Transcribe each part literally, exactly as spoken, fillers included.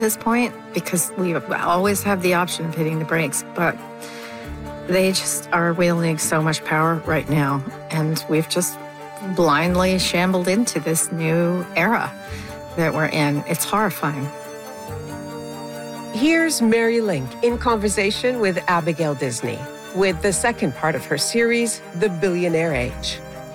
this point because we always have the option of hitting the brakes, but they just are wielding so much power right now, and we've just blindly shambled into this new era that we're in. It's horrifying. Here's Mary Link in conversation with Abigail Disney with the second part of her series, The Billionaire Age.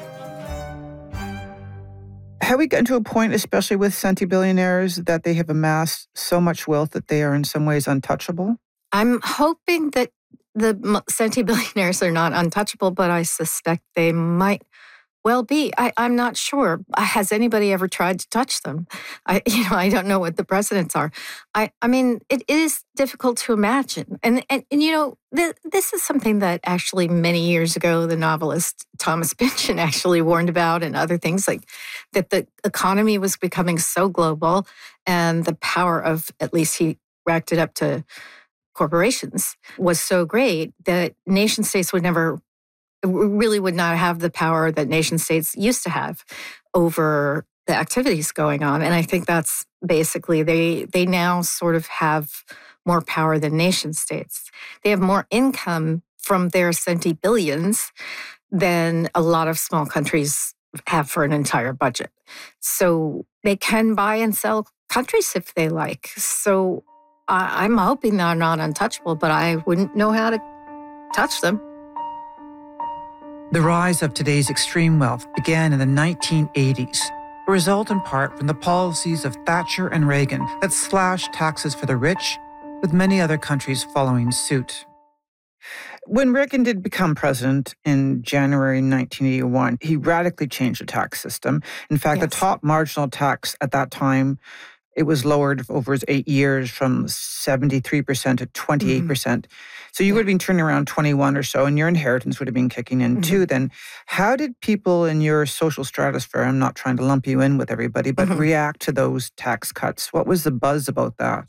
Have we gotten to a point, especially with centibillionaires, that they have amassed so much wealth that they are in some ways untouchable? I'm hoping that the centibillionaires are not untouchable, but I suspect they might well be. I, I'm not sure. Has anybody ever tried to touch them? I, you know, I don't know what the precedents are. I, I mean, it is difficult to imagine. And, and, and you know, th- this is something that actually many years ago, the novelist Thomas Pynchon actually warned about, and other things like that the economy was becoming so global, and the power of, at least he racked it up to corporations, was so great that nation states would never really would not have the power that nation states used to have over the activities going on. And I think that's basically, they they now sort of have more power than nation states. They have more income from their centibillions than a lot of small countries have for an entire budget. So they can buy and sell countries if they like. So I, I'm hoping they're not untouchable, but I wouldn't know how to touch them. The rise of today's extreme wealth began in the nineteen eighties, a result in part from the policies of Thatcher and Reagan that slashed taxes for the rich, with many other countries following suit. When Reagan did become president in January nineteen eighty-one, he radically changed the tax system. In fact, yes. The top marginal tax at that time, it was lowered over his eight years from seventy-three percent to twenty-eight percent. Mm-hmm. So you yeah. would have been turning around twenty-one or so, and your inheritance would have been kicking in mm-hmm. too then. How did people in your social stratosphere, I'm not trying to lump you in with everybody, but mm-hmm. react to those tax cuts? What was the buzz about that?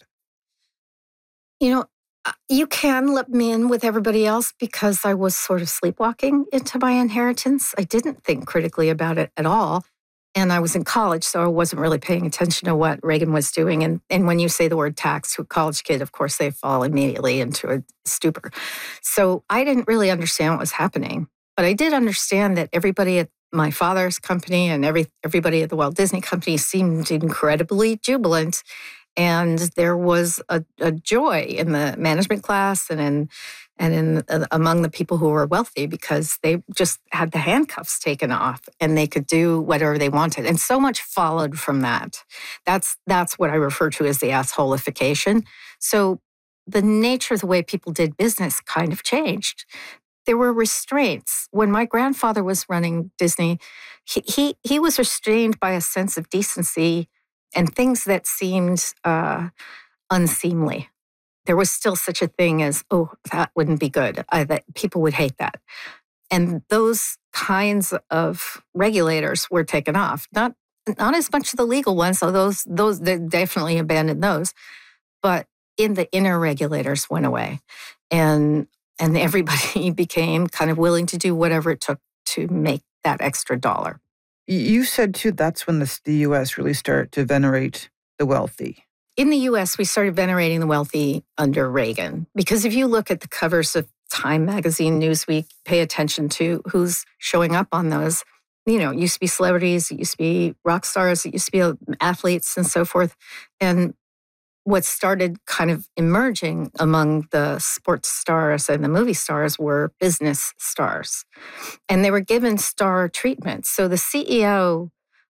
You know, you can let me in with everybody else because I was sort of sleepwalking into my inheritance. I didn't think critically about it at all. And I was in college, so I wasn't really paying attention to what Reagan was doing. And, and when you say the word tax to a college kid, of course, they fall immediately into a stupor. So I didn't really understand what was happening. But I did understand that everybody at my father's company and every everybody at the Walt Disney Company seemed incredibly jubilant. And there was a, a joy in the management class and in and in uh, among the people who were wealthy because they just had the handcuffs taken off and they could do whatever they wanted. And so much followed from that. That's that's what I refer to as the assholification. So the nature of the way people did business kind of changed. There were restraints. When my grandfather was running Disney, he he, he was restrained by a sense of decency and things that seemed uh, unseemly. There was still such a thing as, oh, that wouldn't be good. I, that people would hate that. And those kinds of regulators were taken off. Not not as much of the legal ones, so those, those they definitely abandoned those. But in the inner regulators went away. And, and everybody became kind of willing to do whatever it took to make that extra dollar. You said, too, that's when the, the U S really started to venerate the wealthy. In the U S, we started venerating the wealthy under Reagan. Because if you look at the covers of Time magazine, Newsweek, pay attention to who's showing up on those. You know, it used to be celebrities, it used to be rock stars, it used to be athletes and so forth. And what started kind of emerging among the sports stars and the movie stars were business stars. And they were given star treatment. So the C E O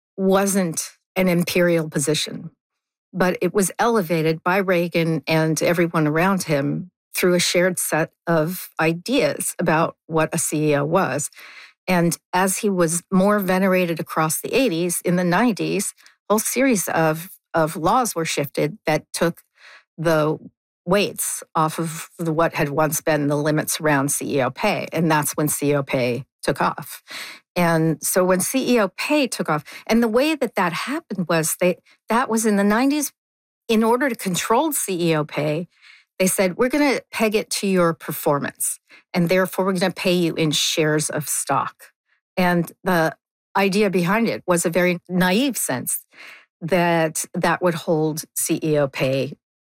wasn't an imperial position, but it was elevated by Reagan and everyone around him through a shared set of ideas about what a C E O was. And as he was more venerated across the eighties, in the nineties, a whole series of, of laws were shifted that took the weights off of the, what had once been the limits around C E O pay. And that's when C E O pay took off. And so when C E O pay took off, and the way that that happened was they that was in the nineties. In order to control C E O pay, they said, we're going to peg it to your performance, and therefore we're going to pay you in shares of stock. And the idea behind it was a very naive sense that that would hold C E O pay